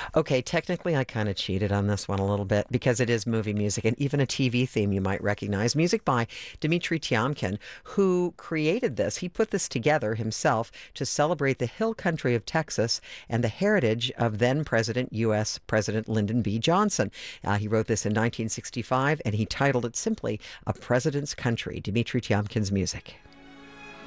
Okay, technically, I kind of cheated on this one a little bit because it is movie music and even a TV theme you might recognize. Music by Dmitri Tiomkin, who created this. He put this together himself to celebrate the hill country of Texas and the heritage of then President, U.S. President Lyndon B. Johnson. He wrote this in 1965 and he titled it simply A President's Country, Dmitri Tiomkin's music.